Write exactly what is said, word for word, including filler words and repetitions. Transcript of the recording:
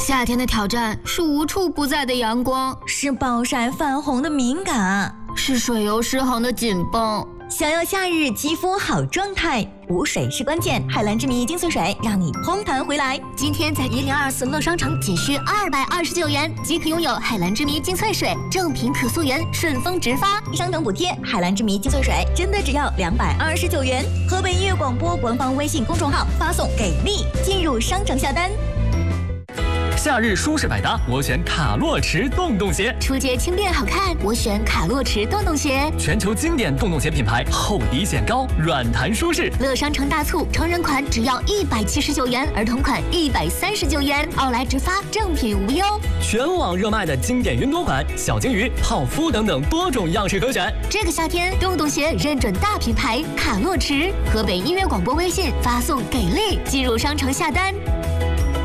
夏天的挑战是无处不在的阳光， 是暴晒泛红的敏感， 是水油失衡的紧绷。 想要夏日肌肤好状态，补水是关键。海蓝之谜精粹水让你嘭弹回来。 今天在一零二四乐商城仅需二百二十九元即可拥有海蓝之谜精粹水，正品可溯源，顺丰直发， 商城补贴。海蓝之谜精粹水真的只要两百二十九元。河北音乐广播官方微信公众号发送给力，进入商城下单。 夏日舒适百搭，我选卡洛驰洞洞鞋。 出街轻便好看，我选卡洛驰洞洞鞋。 全球经典洞洞鞋品牌，厚底显高，软弹舒适。 乐商城大促，成人款只要一百七十九元，儿童款一百三十九元，奥莱直发，正品无忧。 全网热卖的经典云朵款、小金鱼、泡芙等等多种样式可选。 这个夏天，洞洞鞋认准大品牌卡洛驰。河北音乐广播微信发送给力，进入商城下单。